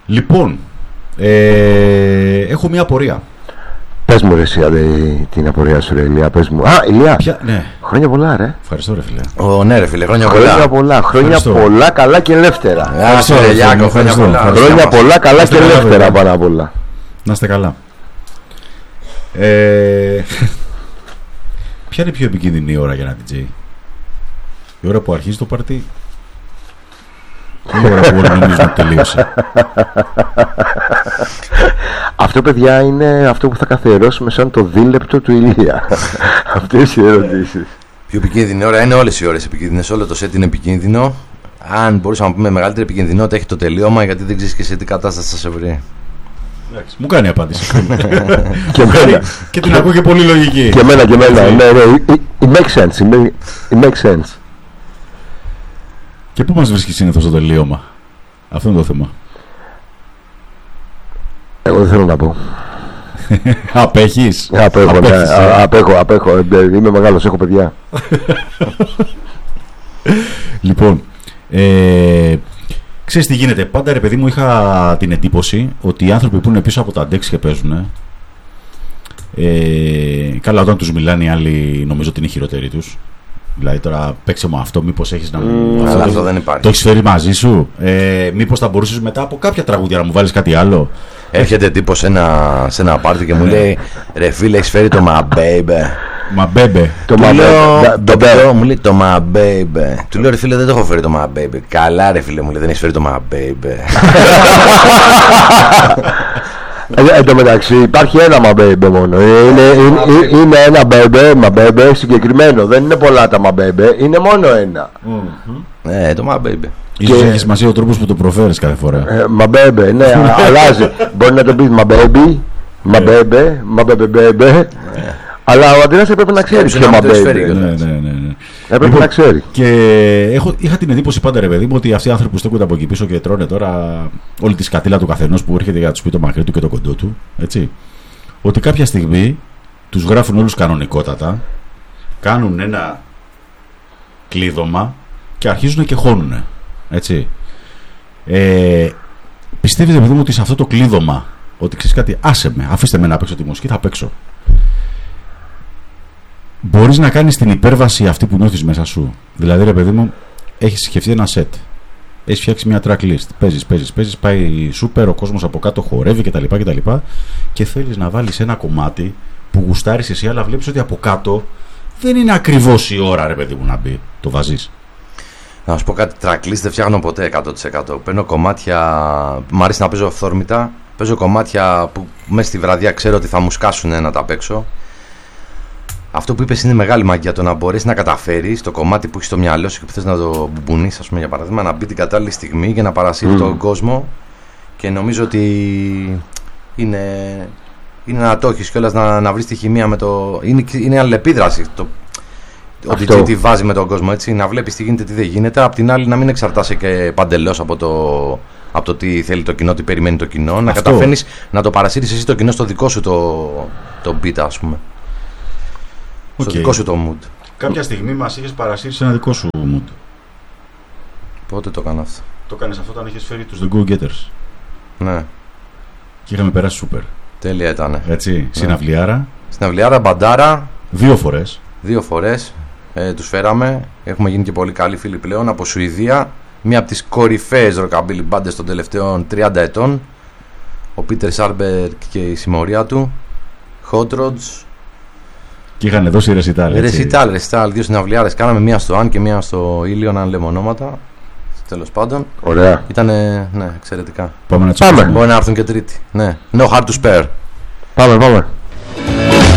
Λοιπόν, έχω μια απορία. Πες μου ρε εσύ, την απορία σου ρε Ηλία, πες μου. Α, Ηλία, Ναι. χρόνια πολλά ρε. Ευχαριστώ ρε φίλε. Ναι ρε φίλε, χρόνια πολλά. Χρόνια πολλά, καλά και ελεύθερα. Χρόνια πολλά, καλά και ελεύθερα πάνω απ' όλα. Να είστε καλά. Ποια είναι η πιο επικίνδυνη ώρα για ένα DJ? Η ώρα που αρχίζει το πάρτι ή η ώρα που όλοι νομίζουν ότι τελείωσε? Αυτό παιδιά είναι αυτό που θα καθιερώσουμε σαν το δίλεπτο του Ηλία. Αυτές οι ερωτήσεις. Πιο επικίνδυνη ώρα είναι όλες οι ώρες επικίνδυνες. Όλο το set είναι επικίνδυνο. Αν μπορούσαμε να πούμε μεγαλύτερη επικίνδυνότητα έχει το τελείωμα, γιατί δεν ξέρεις και σε τι κατάσταση θα σε βρει. Μου κάνει απάντηση. Και εμένα. Και την ακούω και πολύ λογική. Και εμένα. Ναι, it makes sense. It makes sense. Και πού μας βρίσκει συνήθως το τελείωμα? Αυτό είναι το θέμα. Εγώ δεν θέλω να πω. Απέχεις? Απέχω. Είμαι μεγάλος, έχω παιδιά. Λοιπόν, ξέρεις τι γίνεται? Πάντα ρε παιδί μου είχα την εντύπωση ότι οι άνθρωποι που είναι πίσω από τα ντεξ και παίζουν, καλά, όταν τους μιλάνε οι άλλοι νομίζω ότι είναι χειρότεροι τους. Δηλαδή τώρα παίξε μου αυτό, μήπως έχεις να μου... Αλλά αυτό δεν υπάρχει. Το έχεις φέρει μαζί σου? Μήπως θα μπορούσες μετά από κάποια τραγούδια να μου βάλεις κάτι άλλο? Έρχεται τύπος σε ένα πάρτι και μου λέει ρε φίλε, έχεις φέρει το My Baby. My Baby. Μου λέει το My Baby. Του λέω ρε φίλε, δεν το έχω φέρει το My Baby. Καλά ρε φίλε, μου λέει, δεν έχεις φέρει το My Baby. Εν τω μεταξύ υπάρχει ένα My Baby μόνο. Είναι ένα My Baby συγκεκριμένο. Δεν είναι πολλά τα My Baby, είναι μόνο ένα. Ναι, το My Baby. Ίσως έχει σημασία ο τρόπος που το προφέρεις κάθε φορά. My Baby, ναι, αλλάζει. Μπορεί να το πεις My Baby, My Baby. Αλλά ο Αντρέας έπρεπε να ξέρει ποιο My Baby. Ναι. Έπρεπε να ξέρει. Και είχα την εντύπωση πάντα ρε παιδί μου ότι αυτοί οι άνθρωποι που στέκονται από εκεί πίσω και τρώνε τώρα όλη τη σκατήλα του καθενός που έρχεται για να τους πει το μακρύ του και το κοντό του, έτσι, ότι κάποια στιγμή τους γράφουν όλους κανονικότατα, κάνουν ένα κλείδωμα και αρχίζουν και χώνουνε, έτσι. Πιστεύεις ρε παιδί μου ότι σε αυτό το κλείδωμα, ότι ξέρεις κάτι, άσε με, αφήστε με να παίξω τη μουσική, θα παίξω, μπορείς να κάνεις την υπέρβαση αυτή που νιώθεις μέσα σου? Δηλαδή ρε παιδί μου, έχεις σκεφτεί ένα set, έχεις φτιάξει μια track list, παίζεις, πάει σούπερ, ο κόσμος από κάτω χορεύει κτλ. Και θέλεις να βάλεις ένα κομμάτι που γουστάρεις εσύ, αλλά βλέπεις ότι από κάτω δεν είναι ακριβώς η ώρα ρε παιδί μου να μπει. Το βάζεις? Να σου πω κάτι, track list δεν φτιάχνω ποτέ 100%. Παίρνω κομμάτια, μου αρέσει να παίζω αυθόρμητα, παίζω κομμάτια που μέσα στη βραδιά ξέρω ότι θα μου σκάσουν να τα παίξω. Αυτό που είπες είναι μεγάλη μαγεία, το να μπορείς να καταφέρεις το κομμάτι που έχεις στο μυαλό σου και που θες να το μπουμπουνείς, ας πούμε, για παράδειγμα, να μπει την κατάλληλη στιγμή και να παρασύρει τον κόσμο. Και νομίζω ότι είναι να το έχεις κιόλας, να βρεις τη χημεία με το. Είναι αλληλεπίδραση ότι τι βάζει με τον κόσμο, έτσι. Να βλέπεις τι γίνεται, τι δεν γίνεται. Απ' την άλλη, να μην εξαρτάσαι και παντελώς από το τι θέλει το κοινό, τι περιμένει το κοινό. Να καταφέρνεις να το παρασύρεις εσύ το κοινό στο δικό σου το beat, ας πούμε. Στο δικό σου το mood. Κάποια στιγμή μας είχες παρασύρει σε ένα δικό σου mood. Πότε το έκανα αυτό? Το έκανες αυτό όταν είχες φέρει τους The Go Getters. Ναι. Και είχαμε περάσει σούπερ. Τέλεια ήταν. Έτσι, ναι. Συναυλιάρα, μπαντάρα. 2 φορές. 2 φορές. Τους φέραμε. Έχουμε γίνει και πολύ καλοί φίλοι πλέον από Σουηδία. Μία από τις κορυφαίες ροκαμπίλι μπάντες των τελευταίων 30 ετών. Ο Πίτερ Σάρμπερ και η συμμορία του. Hot Rods. Και είχαν δώσει ρεσιτάλ. Ρεσιτάλ, 2 συναυλιάρες. Κάναμε μία στο Αν και μία στο Ήλιον, αν λέμε ονόματα. Τέλος πάντων. Ωραία. Ήτανε, ναι, εξαιρετικά. Πάμε. Μπορεί να έρθουν και τρίτη. Ναι. No hard to spare. Πάμε.